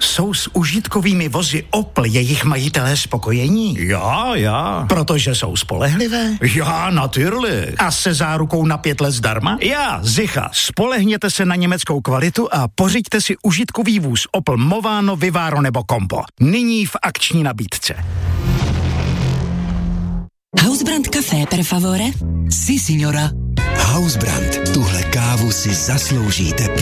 Jsou s užitkovými vozy Opel jejich majitelé spokojení? Ja. Protože jsou spolehlivé? Ja, natürlich. A se zárukou na 5 let zdarma? Ja, sicher. Spolehněte se na německou kvalitu a pořiďte si užitkový vůz Opel Movano, Vivaro nebo Compo. Nyní v akční nabídce. Hausbrand Café, per favore? Si, signora. Hausbrand, tuhle kávu si zasloužíte.